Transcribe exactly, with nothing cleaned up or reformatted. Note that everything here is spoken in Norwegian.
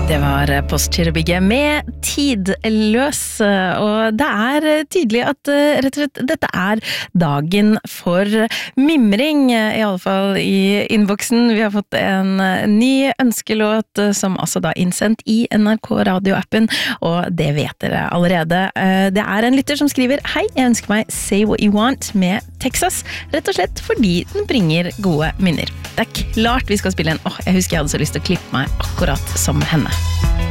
Det var Postgirobygget med Tidløs, og det er tydelig at rett og slett dette er dagen for mimring, i alle fall i innboksen. Vi har fått en ny ønskelåt som altså da er innsendt i N R K radioappen, og det vet dere allerede. Det er en lytter som skriver: Hei, jeg ønsker meg Say What You Want med Texas, rett og slett fordi den bringer gode minner. Det er klart vi skal spille en. Åh, jeg husker jeg hadde så lyst til å klippe meg akkurat som henne.